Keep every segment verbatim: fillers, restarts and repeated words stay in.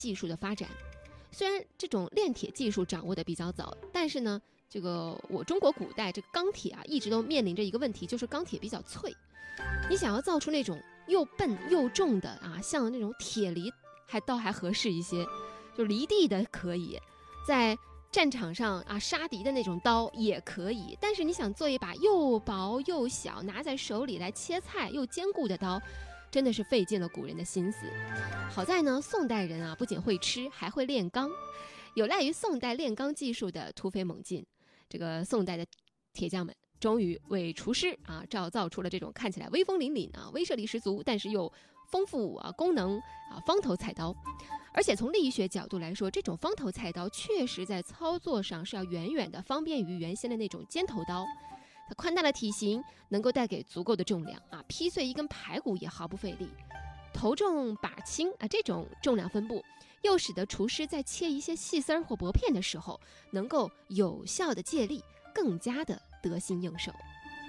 技术的发展。虽然这种炼铁技术掌握的比较早，但是呢，这个我中国古代这个钢铁啊，一直都面临着一个问题，就是钢铁比较脆。你想要造出那种又笨又重的啊，像那种铁犁还倒还合适一些，就犁地的可以，在战场上啊杀敌的那种刀也可以，但是你想做一把又薄又小，拿在手里来切菜又坚固的刀，真的是费尽了古人的心思。好在呢，宋代人啊不仅会吃，还会炼钢。有赖于宋代炼钢技术的突飞猛进，这个宋代的铁匠们终于为厨师啊造造出了这种看起来威风凛凛啊、威慑力十足，但是又丰富啊功能啊方头菜刀。而且从力学角度来说，这种方头菜刀确实在操作上是要远远的方便于原先的那种尖头刀。它宽大的体型能够带给足够的重量啊，劈碎一根排骨也毫不费力。头重把轻啊，这种重量分布又使得厨师在切一些细丝儿或薄片的时候，能够有效的借力，更加的得心应手。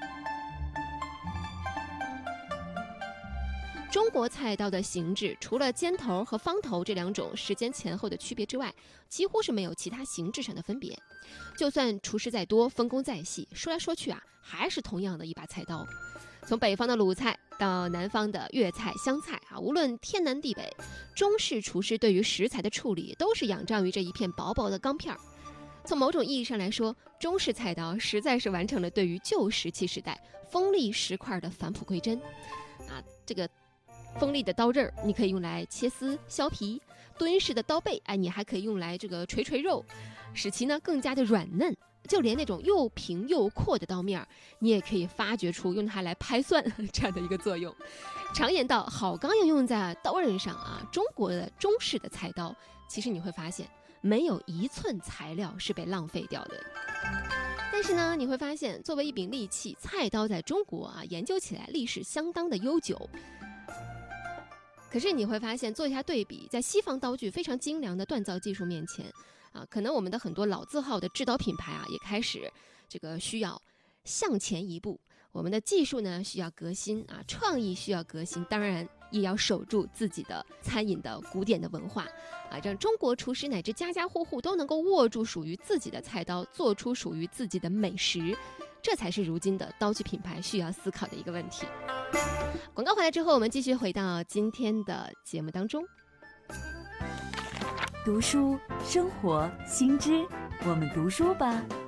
中国菜刀的形制，除了尖头和方头这两种时间前后的区别之外，几乎是没有其他形制上的分别。就算厨师再多，分工再细，说来说去啊，还是同样的一把菜刀。从北方的鲁菜到南方的粤菜、湘菜啊，无论天南地北，中式厨师对于食材的处理都是仰仗于这一片薄薄的钢片儿。从某种意义上来说，中式菜刀实在是完成了对于旧石器时代锋利石块的返璞归真啊，这个。锋利的刀刃你可以用来切丝削皮，敦实的刀背哎，你还可以用来这个锤锤肉，使其呢更加的软嫩。就连那种又平又阔的刀面，你也可以发掘出用它来拍蒜这样的一个作用。常言道，好钢要用在刀刃上啊。中国的中式的菜刀，其实你会发现没有一寸材料是被浪费掉的。但是呢，你会发现作为一柄利器，菜刀在中国啊研究起来历史相当的悠久。可是你会发现，做一下对比，在西方刀具非常精良的锻造技术面前，啊，可能我们的很多老字号的制刀品牌啊，也开始这个需要向前一步。我们的技术呢需要革新啊，创意需要革新，当然也要守住自己的餐饮的古典的文化啊，让中国厨师乃至家家户户都能够握住属于自己的菜刀，做出属于自己的美食，这才是如今的刀具品牌需要思考的一个问题。广告回来之后，我们继续回到今天的节目当中。 读书生活新知，我们读书吧。